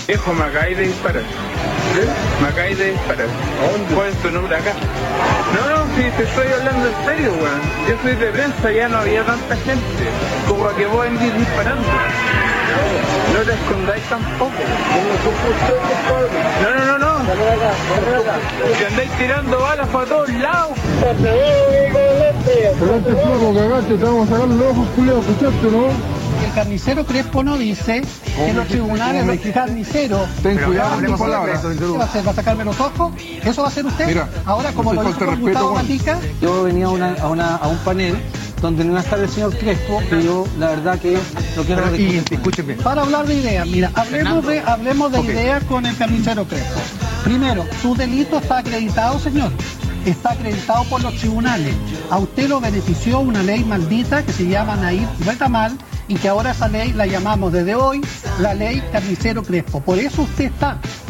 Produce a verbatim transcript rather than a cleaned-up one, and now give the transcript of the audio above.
Viejo, me acabáis de disparar. ¿Eh? Me acabáis de disparar. ¿Cuál es tu nombre acá? No, no, si te estoy hablando en serio, weón. Yo soy de prensa, ya no había tanta gente como a que vos andís disparando. No te escondáis tampoco. No, no, no, no. Que andáis tirando balas para todos lados. Delante flaco, cagaste, te vamos a sacar los ojos, culiao, ¿escuchaste, no? El carnicero Crespo no dice que los tribunales, los carniceros... Ten cuidado con tus palabras. ¿Qué va a hacer? ¿Va a sacarme los ojos? ¿Eso va a hacer usted? Mira, ahora, como no lo te dijo falta con respeto, Gustavo Juan. Gatica, Yo venía a, una, a, una, a un panel donde no iba a estar el señor Crespo, que yo la verdad que lo quiero Pero, y discutir. escúcheme. para hablar de ideas, mira, hablemos de, hablemos de Ok. ideas con el carnicero Crespo. Primero, su delito está acreditado, señor. Está acreditado por los tribunales. A usted lo benefició una ley maldita que se llama Nair Retamal y que ahora esa ley la llamamos desde hoy la ley Carnicero Crespo. Por eso usted está